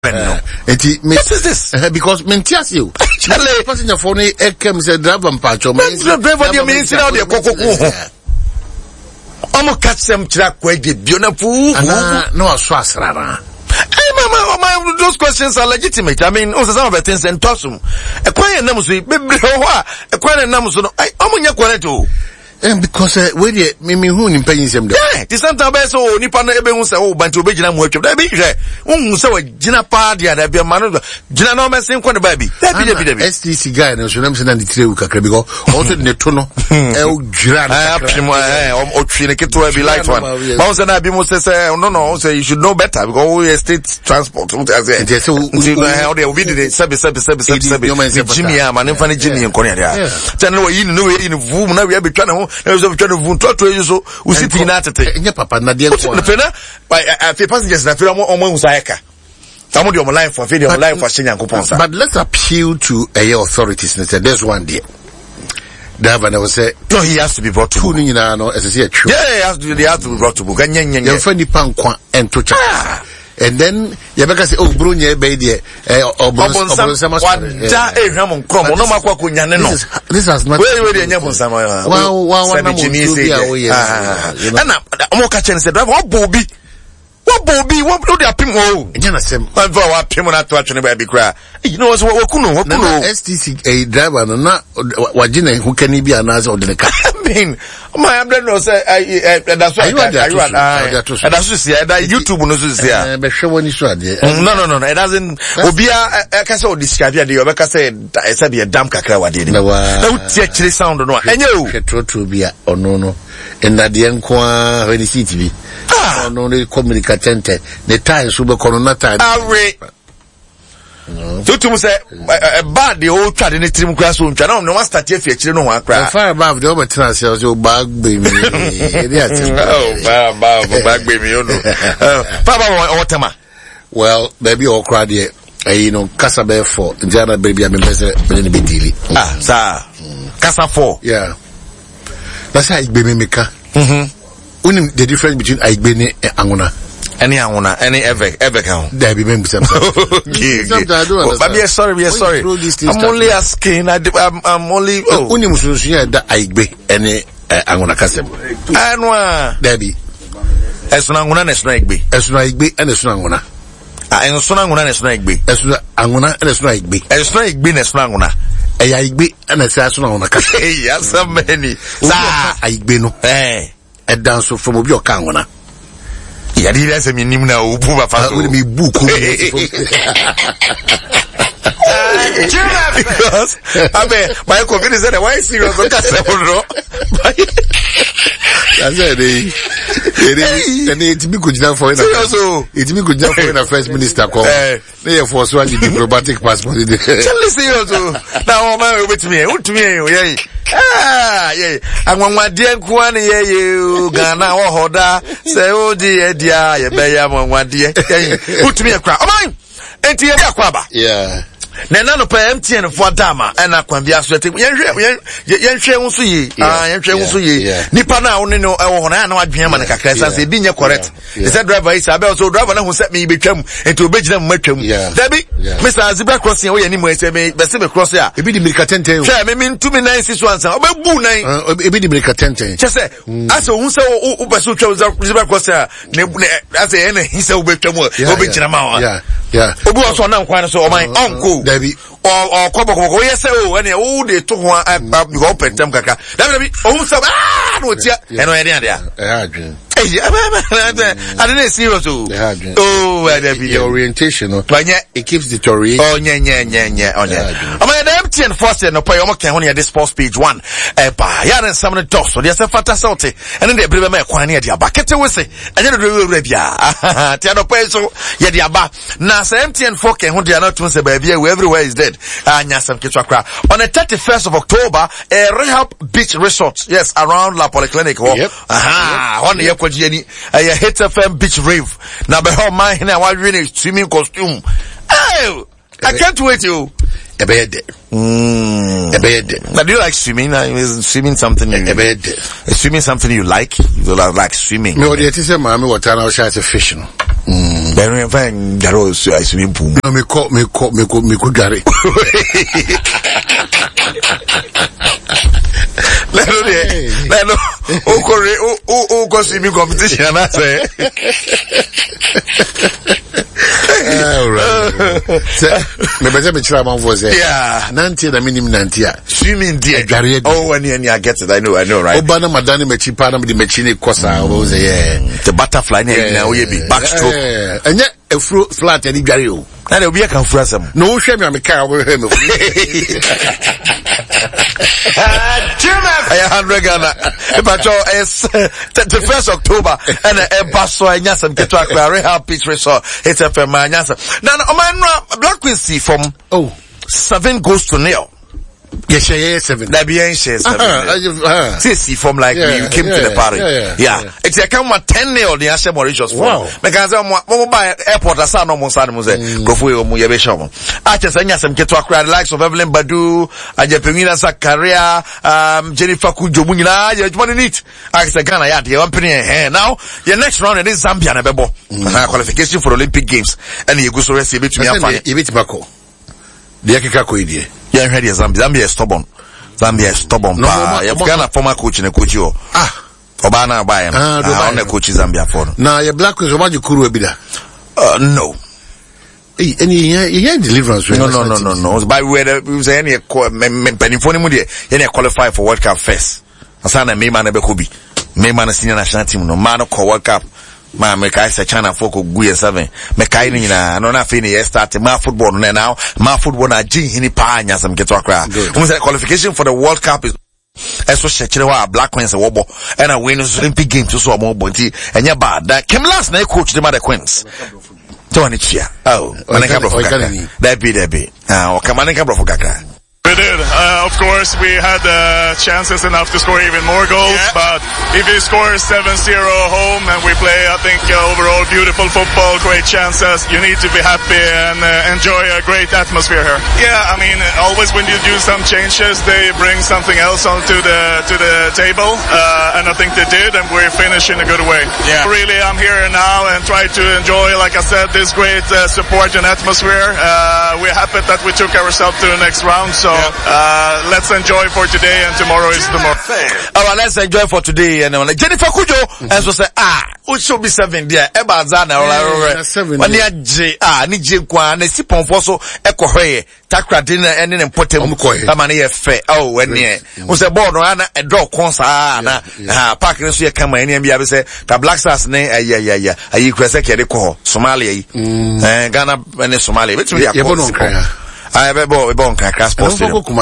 What is this? Because mentias you. Charlie, passenger phone came said driver mpacho. Driver the means now the coco. Omo catch them track where the beautiful. No aswasrara. Hey mama, those questions are legitimate. I mean, also some of the things and tossum. A quiet namusu, baby, a quiet namusu. I omunya quality. Because when you me who in paying them yeah the santa be so nipa na ebe hu se o bantu obe gina mu atwam da bi hwe hu se wa gina pa dia da bi ma no gina na o mesin ko ne ba bi da bi STC guy no so nam se na the tire kakra because also the to no e o dwira na o twi ne keto bi light one ma o se na bi mo se no say you should know better because we state transport what I say so o de obi de sabe Jimmy ya ma ne fa ne Jimmy nko ne dia ten no yi no yi no vu na we be twa ne ho there's a trying to vunto you so we sit in at it. Papa na dear passengers na feel on Musayaka. Some of your life for video life for Senior Coupons. But let's appeal to authorities and say there's one day. Davana will say no, he has to be brought to book. Yeah, he has to be brought to book. You're funny pankwa and to check. And then Yabaka say, oh, Brunye baby, this has not what do they appeal? Oh, you know what STC a driver, not Wajina who can be an answer the car. I mean, my brother say, that's why that's YouTube knows here. No, it doesn't. Obia, Casso describe the Obeka said, I said, be a damn cacra did. No, actually sound no. And you, to be or no, and that the enqua when you see TV. No, they communicate the time super corona time. So to say bad the old child in the trim classroom channel no one start here feature no one cry. Far above the over transfers your bag baby. Bag baby, you know. Papa or Tama. Well, baby all cried here. You know, Casa Bear 4, Jana baby, I'm a bit dealing. Sir. Casa 4. Yeah. That's how it baby maker. The difference between Aigbeni and Angona. Any Angona, any ever count. There be members. But we are sorry. I'm only asking. I'm only. Only Mususia that Aigbe any Angona Casem. Anwa. There be. As an Angona, as no Aigbe. As no Aigbe and as no Angona. And Sonangona, as no Aigbe. As Angona and as no Aigbe. As no Aigbe, as Nangona. Aigbe and as Asuna. Yes, so many. Aigbe no. A dance from your Kangona. Yeah, that's a minimum now. Will be book. Because I mean, my confidence is why serious. That's it. It's me good enough for it. It's me good enough for a first minister call. Therefore, so I need diplomatic passport. Now, I'm with me. Yeah. Yeah. And when my dear Kwan, you Ghana or Hoda, say, oh dear, you bear one dear. Put me a crowd. Oh, mine. And yeah. Nana no pay MTN for dama and akwambia so te yenhwe nso yi yenhwe nso yi nipa na woni no ewo na na wadwen ma na kakra say bi nye correct is that driver is abel so driver na hu set me betwam enti obegina mu matwam dabi Mr. Zebra crossing wo yani mu ese me be se me cross ya e bi di mirika tenten hwe me 2961 san obebu nan e bi di mirika tenten che se aso hu se wo be so twam Zebra crossing ne ase ene hisa obetwam obegina ma yeah obu oso na nkwan so o man onko David or Kobo, yes, and all the two open them kaka. David, oh, so no, and I didn't see you too. Oh, the orientation, it keeps the Tory. Oh, yeah. I'm an empty and forced no pay only at this first page one. Yan and some of the dogs, so there's a fantasy, and then they bring me a quania, the bucket with it, and then the Arabia. Tiano Peso, Yadiaba. Now, empty and fork and they are not to say, baby, everywhere is dead. On the 31st of October, a Rehab Beach Resort, yes, around La Polyclinic. On the Yakojini, a Hit FM Beach Rave. Now, behold, my, now I really swimming costume. Oh, I can't wait you. Ebede. Now, do you like swimming? Is swimming something you is swimming something you like? You like swimming? No, it is a mommy what I was a fish. Then we find Garo swimming pool. No, me could Gary. Leno, go swimming competition, I say. Me try my voice. Yeah. 90 the minimum 90. Swimming dear. Oh, when I get it, I know, right? Obana madani mechi pana me machine kosa was the butterfly now we be backstroke. And yet a fruit flat and Gary. Now there'll be a conference. No shame on the car with him. I 100 Ghana. But it's the 1st October and a basso and Yassam get to a rehab pitch resort. It's a my Yassam. Now, Black Queen see from 7 goes to 0. Yes, 7. That be shares. See from like we came to the party. Yeah. It's a come 10-0 the Asha Mauritius. Wow. Because I'm by airport as I know most of them go for you Muyabesham. I just say some get to acquire the likes of Evelyn Badu, Ajapimina Zakaria, Jennifer Kujumuna, you want to eat. I say Ghana yard, you want penny now. Your next round is Zambia and Bebo. Qualification for Olympic Games. And you go so receive it to me. You beat Bako. The Akiko idea. Yeah, ready Zambia is stubborn. Zambia is stubborn. No, you've got a former coach in a coach. Obana by him. On the coach Zambia for. Now your Black was what you could bida. No. Any deliverance. No. By where we say any penny any qualify for World Cup first. Asana me man Bekobi. Me man senior national team no man call World Cup. Ma me kai se China folk guye 7 me kai ni na no na fe ni start ma football no now ma football na jin hini pa anya sam keto akra say qualification for the World Cup is eso shekire wa Black Queens wobo and a win Olympic Games so mo bonti enya bad that came last na coach the Queens to ani chia manika bro that be o kamanika bro kakra. We did. Of course, we had chances enough to score even more goals, but if you score 7-0 home and we play, I think, overall beautiful football, great chances, you need to be happy and enjoy a great atmosphere here. Yeah, I mean, always when you do some changes, they bring something else onto the table, and I think they did, and we finished in a good way. Yeah. Really, I'm here now and try to enjoy, like I said, this great support and atmosphere. We're happy that we took ourselves to the next round, so let's enjoy for today and tomorrow is tomorrow. Alright, let's enjoy for today and Jennifer Kujo and so say it should be 7 there. Eba Zana or when ya ni je kwa na si ponfo eko hwe takra din ene ne potem amane ye fe ene wo say board no na e draw konsa na park ne so ye kama ene bia be say ka Black Stars ne ayi kwese kede ko Somalia yi Ghana ne Somalia betumi ya ko I be born sports.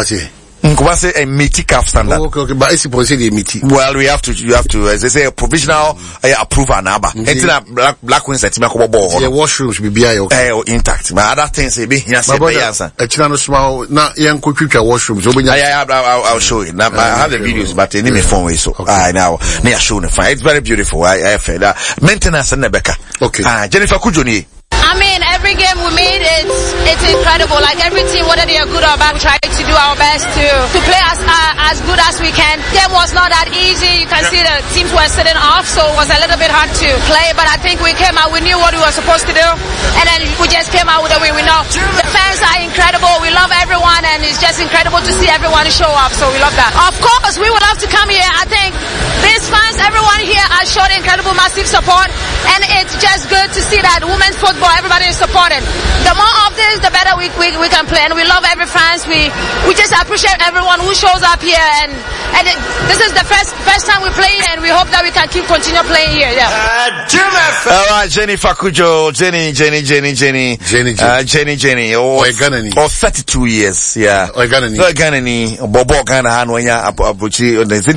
Kumasi a meaty calf standard. Okay, but it's supposed to be meaty. Well, you have to, as they say, a provisional approval naba. Black Queens at Timako ball. The washroom should be intact. But other things, be here. A channel small, not young could washrooms. I'll show you. Now, I have the videos, but in my phone, so I now near showing the fire. It's very beautiful. I feel that maintenance and Rebecca. Okay. Jennifer Kujoni. I mean, every game we made, it's incredible. Like every team, whether they are good or bad, we try to do our best to play as good as we can. The game was not that easy. You can see the teams were sitting off, so it was a little bit hard to play. But I think we came out, we knew what we were supposed to do, and then we just came out with a win. We know the fans are incredible. We love everyone, and it's just incredible to see everyone show up. So we love that. Of course, we would love to come here. I think these fans, everyone here, has shown incredible, massive support, and it's just good to see that women's football, everybody is supporting. The more of this, the better we can play, and we love every fans. We just appreciate everyone who shows up here, and this is the first time we play, and we hope that we can continue playing here. Yeah. Alright, Jennifer Kujo, Jenny. Oh, 32 years. Yeah. Ganani. Bobo Ghana Hanwaya Abuchi.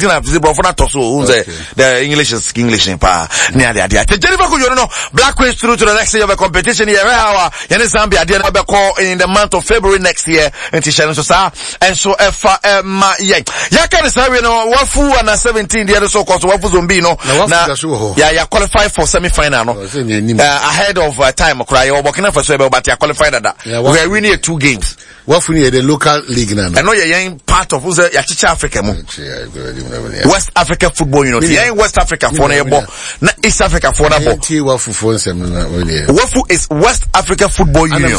The English is English in pa. Jennifer Kujo, no Black Queens through to the next year of a competition here. Zambia in the month of February next year. And so can say wafu and 17 the other so called wafu zombino na qualify for semi-final no ahead of time cry or working for so but you qualified that we are winning 2 games What for the local league now? I know you're part of Yachicha Africa. West Africa Football Union. You're West Africa for na East Africa for Wafu is West Africa Football Union.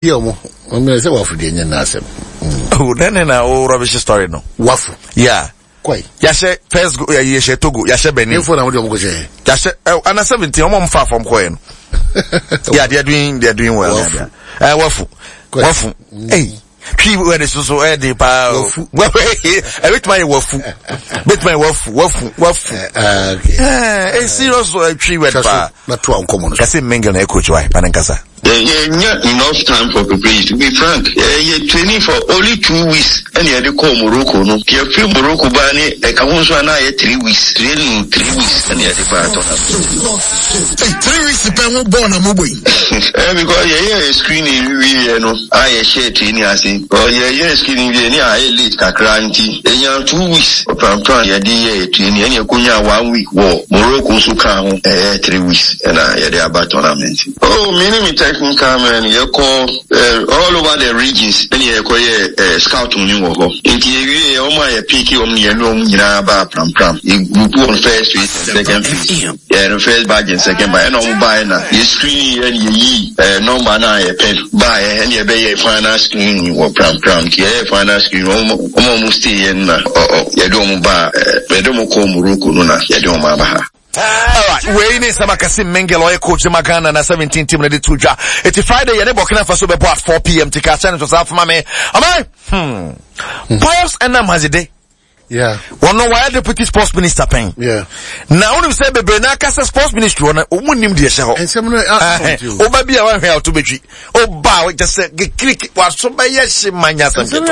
Oh, then rubbish story no. Wafu. Yeah. Quite. Yashe first go Yashe Togo, Yashe Benin. Yashe and 17 far from Koen. Yeah, they're doing well. Wafu. Hey. Tree where is so the power. Bet my wafu. Okay. Serious tree where not too uncommon. That's a mingle coach why Panankasa. Not enough time for preparation. To be frank, you're training for only 2 weeks and you had to call Morocco. No, you feel Morocco Bani, a Kawunswana 3 weeks, training 3 weeks and you had to part of 3 weeks to pay born a movie. Because you're screening, you know, I share training as in, or you're screening, I elite Kakranti, and you're 2 weeks of Pran, you're training, and you're going 1 week war. Morocco so come 3 weeks and I had a tournament. Oh, minimum come and you call all over the regions and you call scout on you go. If you my picky on your room, you know about pram. You go on first week, second week. Yeah, the first bag and second by no buy now. You screen and you no man I pen buy and you pay a final screen or pram. Yeah, final screen almost in you don't buy you don't call Morocco no you don't buy. Alright, we need some Makasi Mengele coach Magana na 17 team ready to ja. It's Friday, you never can for at 4 p.m. to catch and to South Mame. Am I? Pius and Namazide. Yeah. One know why Deputy Sports Minister paying. Yeah. Now when we say Benaka Sports Ministry on unim de show. And someone asked you. Oh baby I want to be. Oh bow just say click was so by yes manya something.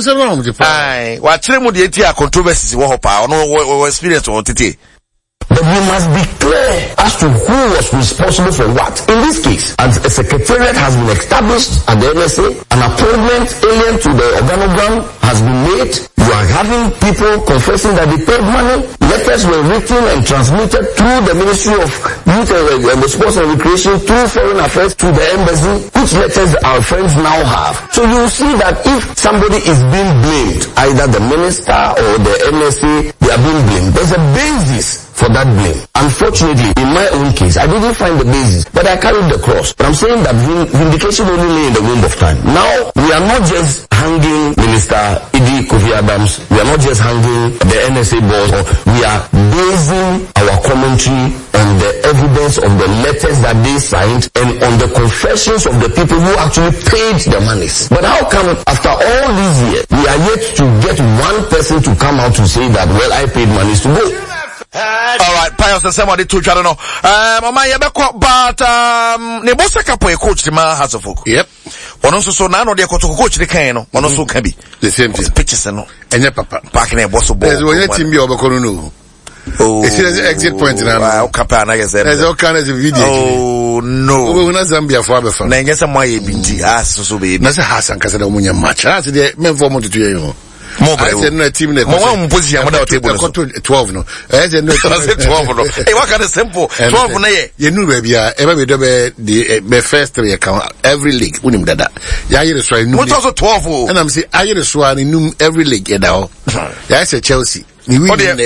Aye, what tremo de tia controversy wo hopa no experience on TT. But we must be clear as to who was responsible for what. In this case, as a secretariat has been established at the NSA, an appointment alien to the organogram has been made. You are having people confessing that they paid money. Letters were written and transmitted through the Ministry of Youth and Sports and Recreation through Foreign Affairs to the embassy, which letters our friends now have. So you will see that if somebody is being blamed, either the minister or the NSA, they are being blamed. There's a basis for that blame. Unfortunately, in my own case, I didn't find the basis, but I carried the cross. But I'm saying that vindication only lay in the womb of time. Now, we are not just hanging Minister Idi Kofi Adams, we are not just hanging the NSA boss, we are basing our commentary on the evidence of the letters that they signed and on the confessions of the people who actually paid the monies. But how come after all these years, we are yet to get one person to come out to say that, well, I paid monies to go? Alright, Pius and somebody to try to know. Mama Yabeko, but Nebosa Capo coach the man has a folk. Yep. One also so now they coach the can, one also can be. The same thing. Pictures and no. And your papa. Back in a boss of there's one team you overcome. Oh, it's an exit point now. There's all kinds of video. Oh no. We're not Zambia for our family. Nangas and my binti ass so baby. That's a Hassan Casadamunia match. That's the men for to you. I said no team. One position without table. 12 no. I said no. 12 no. Hey, what kind of simple? 12 no. You know baby. Ever be the first 3 account every league. Unim dada. Ya you so no. What also 12? And I'm say I you so in every league. You know. Ya say Chelsea. Look at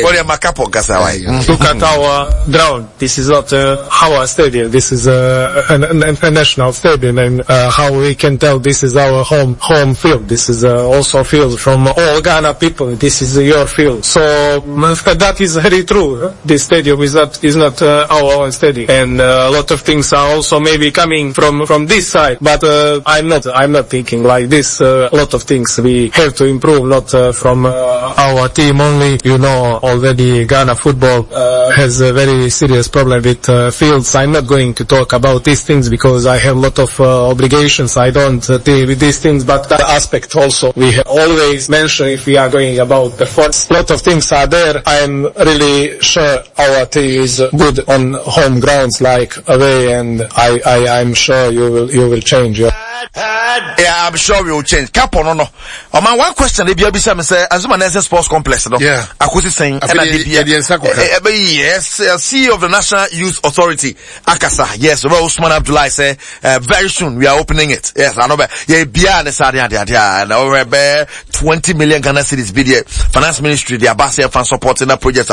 our ground. This is not our stadium. This is a national stadium, and how we can tell this is our home field. This is also a field from all Ghana people. This is your field. So that is very true. This stadium is not our own stadium, and a lot of things are also maybe coming from this side. But I'm not thinking like this. A lot of things we have to improve, not from our team only. You know, already Ghana football has a very serious problem with fields. I'm not going to talk about these things because I have a lot of obligations. I don't deal with these things, but that aspect also we have always mentioned if we are going about performance. A lot of things are there. I'm really sure our team is good on home grounds like away, and I'm sure you will change. Yeah, I'm sure we will change. Cap on no. My one question, if you be some say, Azuma Nese Sports Complex, no? Yeah. I could saying, yes, CEO of the National Youth Authority, Akasa. Yes, Osman Abdullah say, very soon we are opening it. Yes, I know. Yeah, beyond the 20 million Ghana cedis BDA Finance Ministry, the Abasia fan supporting that project.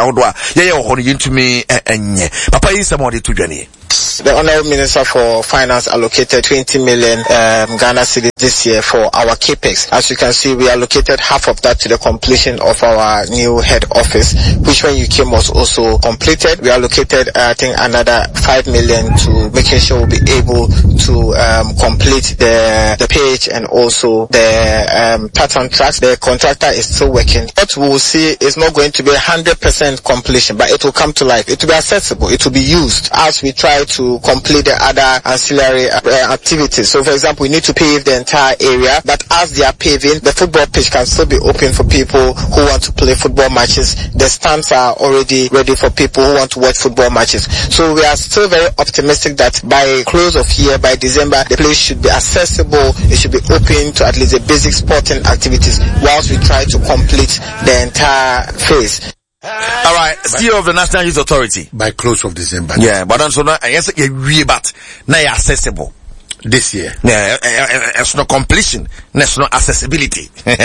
Into me, Papa is somebody to journey. The Honorable Minister for Finance allocated 20 million Ghana cedis this year for our capex. As you can see, we allocated half of that to the completion of our new head office, which when you came was also completed. We allocated, I think, another 5 million to making sure we'll be able to complete the page and also the pattern tracks. The contractor is still working. What we will see is not going to be 100% completion, but it will come to life. It will be accessible. It will be used as we try to complete the other ancillary activities. So, for example, we need to pave the entire area, but as they are paving, the football pitch can still be open for people who want to play football matches. The stands are already ready for people who want to watch football matches. So we are still very optimistic that by close of year, by December, the place should be accessible. It should be open to at least the basic sporting activities whilst we try to complete the entire phase. All right, CEO of the National Youth Authority. By close of December. Yeah, but also now, I guess but now accessible. This year. Yeah, it's no completion. It's no accessibility.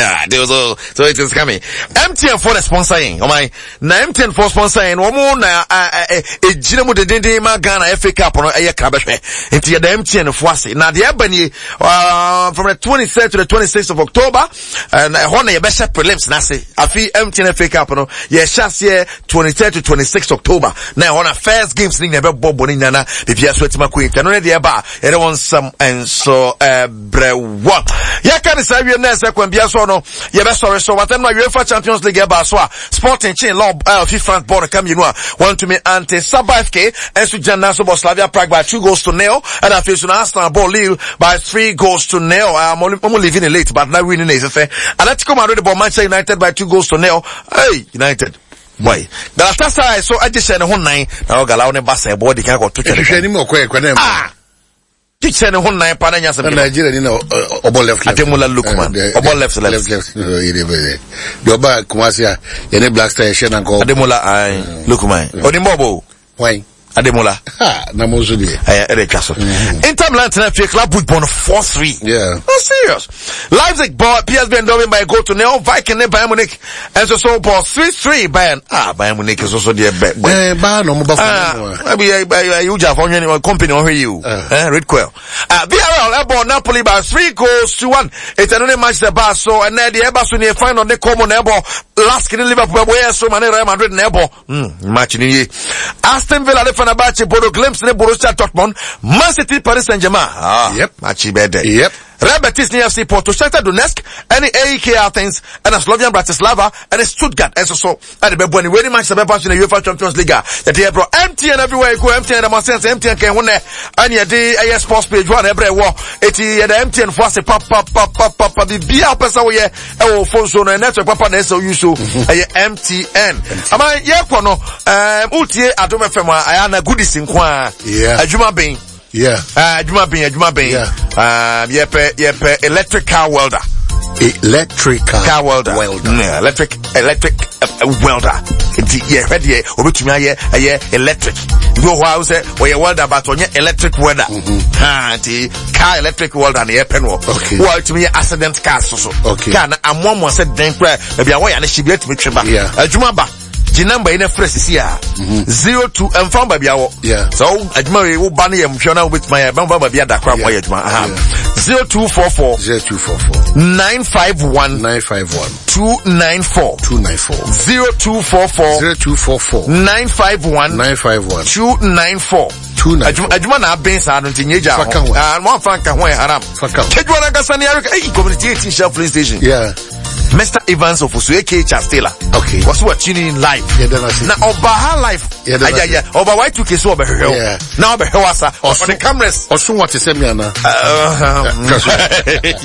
So it is coming. MTN for the sponsoring. Oh my, na MTN for sponsoring. Omo na ejina mu de dende ma Ghana FA Cup no eye krabehwe. Enti the MTN for ase. Na the ebani from the 23rd to the 26th of October, and hona ye be prelims na se. Afi MTN FA Cup no ye shase 23rd to 26th October. Na hona first games ni be bobo ni nana the pia swetima ko enti no ne de ba ye de won some and so brewa ya kan say we na say kwambia so no ye be sorry so what na UEFA Champions League ba so Sporting chain law FIFA board come you know want to me anti Sabafke and so Jana so Slavia Prague by 2-0 and I face Arsenal ball Lille by 3-0. I'm only leaving it late but now winning is say Atletico Madrid by Manchester United by 2-0. Hey United boy Galatasaray so addition ho nine na Gala on Barca board can go to teach any one nine pananya some Nigeria ni na obo left Ademola Lukman obo left the oba Kumasi any Black Star share na go Ademola Lukman Odimbobo why Ademola na mozuli Inter Milan tonight club with born 4-3 yeah that's serious Leipzig bought PSV and by go to Neo Viking and Bayern Munich and so ball 3-3 Bayern Munich is also there Bayern no maybe you just on your company on you Red Quail VRL ball Napoli by 3-1 it's another match the bar so and then the Eberson near final the common ball last in Liverpool where so many Real Madrid ball match in Aston Villa Fenerbahce, Bodo Glimt, Borussia Dortmund, Man City, Paris Saint-Germain. Yep. Matchy bed. Yep. Real Betis, FC, Porto, Shakhtar Donetsk, and the AEK Athens, and the Slovan Bratislava, and the Stuttgart, and so, and the Beboni, very much the best in the UEFA Champions League. That they brought MTN everywhere, you go MTN, the Marseille, MTN can win there, and your day, AS Sports page, one every war, it's the MTN for us, pop, the BR person, oh, phone zone, and network, papa, and so you so, MTN. Am I, yeah, Utie, Adome Fema, I am a goodies in Kwa, Ajuma Bing. Yeah. Juma Bin. Yeah. Yepe electric car welder. Electric car welder. Yeah, electric welder. Yeah, ready. Yeah, electric. Go how say we welder but on electric welder. The car electric welder na penwo. Okay. Well to me accident car so. Okay. Car na ammo said den kra maybe a wire na shibia to me tweba. Yeah. Juma ba. The number in a fresh is here. 02 and found by Biawo. Yeah. So Ajmari will ban him with my number by the crab wire. 0244 951 294 0244 951 294 Ajuma na bens are not in Yaja and one frank and haram. Kedwana Gassani community 18 Shell police station. Yeah. Mr. Evans of Usueke Chastela. Okay. What's what tuning in live? Yeah, then I see. Now, Oba life. Yeah. Oba Y2K so over here. Yeah. Now, Oba Hewasa. On the cameras. Or soon what is send me, Anna.